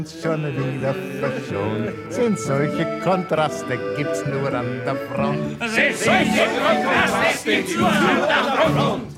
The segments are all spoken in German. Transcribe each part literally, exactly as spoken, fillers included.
Schon wieder verschont. Sind solche Kontraste gibt's nur an der Front. Sind solche Kontraste gibt's nur an der Front.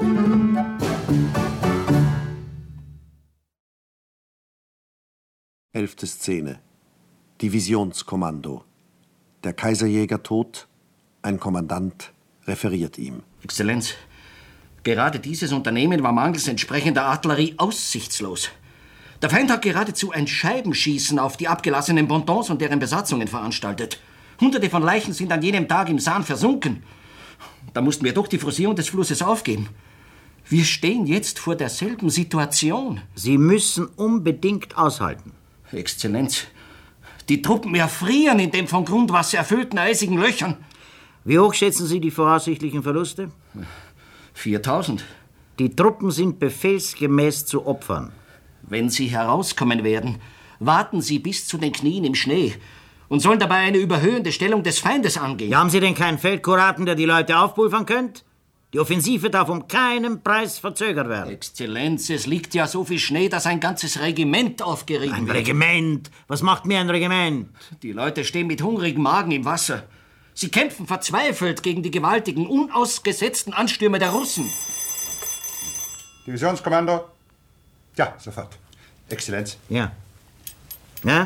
Elfte Szene. Divisionskommando. Der Kaiserjäger tot, ein Kommandant referiert ihm. Exzellenz, gerade dieses Unternehmen war mangels entsprechender Artillerie aussichtslos. Der Feind hat geradezu ein Scheibenschießen auf die abgelassenen Pontons und deren Besatzungen veranstaltet. Hunderte von Leichen sind an jenem Tag im Sahn versunken. Da mussten wir doch die Forcierung des Flusses aufgeben. Wir stehen jetzt vor derselben Situation. Sie müssen unbedingt aushalten. Exzellenz, die Truppen erfrieren in den von Grundwasser erfüllten eisigen Löchern. Wie hoch schätzen Sie die voraussichtlichen Verluste? viertausend. Die Truppen sind befehlsgemäß zu opfern. Wenn sie herauskommen werden, warten sie bis zu den Knien im Schnee und sollen dabei eine überhöhende Stellung des Feindes angehen. Ja, haben Sie denn keinen Feldkuraten, der die Leute aufpulvern könnte? Die Offensive darf um keinen Preis verzögert werden. Exzellenz, es liegt ja so viel Schnee, dass ein ganzes Regiment aufgerieben Ein wird. Regiment? Was macht mir ein Regiment? Die Leute stehen mit hungrigem Magen im Wasser. Sie kämpfen verzweifelt gegen die gewaltigen, unausgesetzten Anstürme der Russen. Divisionskommando? Ja, sofort. Exzellenz. Ja. Ja?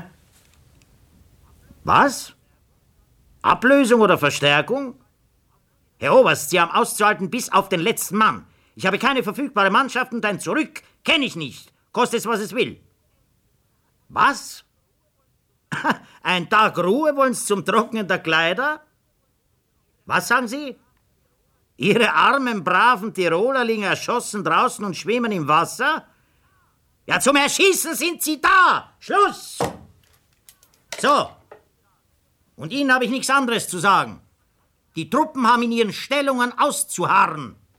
Was? Ablösung oder Verstärkung? Herr Oberst, Sie haben auszuhalten bis auf den letzten Mann. Ich habe keine verfügbare Mannschaft und ein Zurück kenne ich nicht. Kostet es, was es will. Was? Ein Tag Ruhe wollen Sie zum Trocknen der Kleider? Was sagen Sie? Ihre armen, braven Tiroler liegen erschossen draußen und schwimmen im Wasser? Ja, zum Erschießen sind Sie da! Schluss! So. Und Ihnen habe ich nichts anderes zu sagen. Die Truppen haben in ihren Stellungen auszuharren.